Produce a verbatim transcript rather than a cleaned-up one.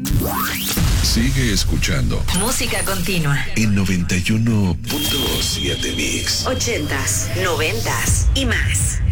Sigue escuchando Música continua en noventa y uno punto siete Mix. Ochentas, noventas y más.